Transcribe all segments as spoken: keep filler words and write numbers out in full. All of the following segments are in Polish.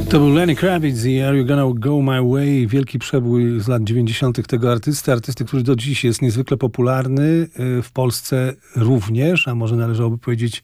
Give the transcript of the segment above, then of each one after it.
To był Lenny Kravitz i Are You Gonna Go My Way? Wielki przebój z lat dziewięćdziesiątych tego artysty. Artysty, który do dziś jest niezwykle popularny. W Polsce również, a może należałoby powiedzieć,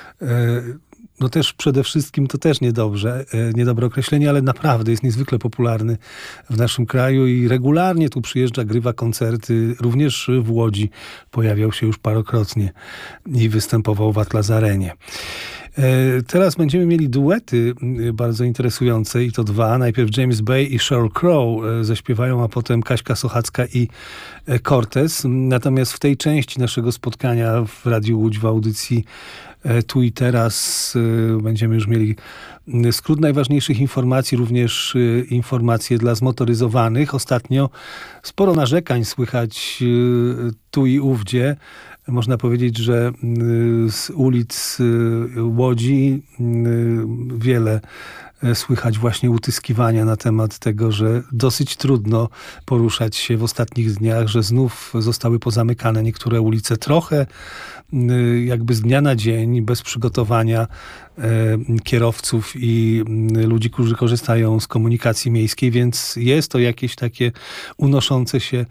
no też przede wszystkim, to też niedobrze, niedobre określenie, ale naprawdę jest niezwykle popularny w naszym kraju i regularnie tu przyjeżdża, grywa koncerty. Również w Łodzi pojawiał się już parokrotnie i występował w Atlas Arenie. Teraz będziemy mieli duety bardzo interesujące i to dwa. Najpierw James Bay i Sheryl Crow zaśpiewają, a potem Kaśka Sochacka i Cortez. Natomiast w tej części naszego spotkania w Radiu Łódź w audycji Tu i Teraz będziemy już mieli skrót najważniejszych informacji, również informacje dla zmotoryzowanych. Ostatnio sporo narzekań słychać tu i ówdzie. Można powiedzieć, że z ulic Łodzi wiele słychać właśnie utyskiwania na temat tego, że dosyć trudno poruszać się w ostatnich dniach, że znów zostały pozamykane niektóre ulice trochę jakby z dnia na dzień, bez przygotowania kierowców i ludzi, którzy korzystają z komunikacji miejskiej, więc jest to jakieś takie unoszące się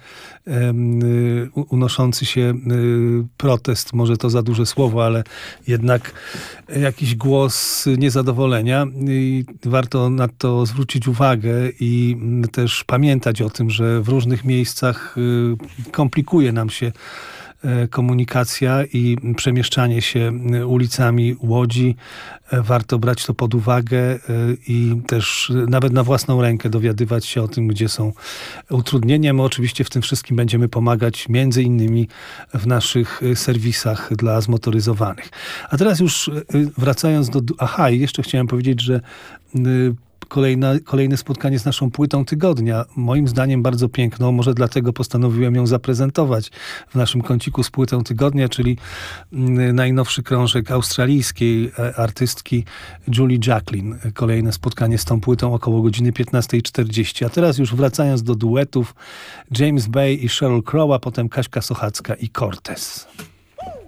unoszący się protest, może to za duże słowo, ale jednak jakiś głos niezadowolenia i warto na to zwrócić uwagę i też pamiętać o tym, że w różnych miejscach komplikuje nam się komunikacja i przemieszczanie się ulicami Łodzi. Warto brać to pod uwagę i też nawet na własną rękę dowiadywać się o tym, gdzie są utrudnienia. My oczywiście w tym wszystkim będziemy pomagać między innymi w naszych serwisach dla zmotoryzowanych. A teraz już wracając do... Aha, i jeszcze chciałem powiedzieć, że Kolejne, kolejne spotkanie z naszą płytą tygodnia. Moim zdaniem bardzo piękną, może dlatego postanowiłem ją zaprezentować w naszym kąciku z płytą tygodnia, czyli najnowszy krążek australijskiej artystki Julie Jacklin. Kolejne spotkanie z tą płytą około godziny piętnasta czterdzieści. A teraz już wracając do duetów, James Bay i Sheryl Crow, a potem Kaśka Sochacka i Cortez.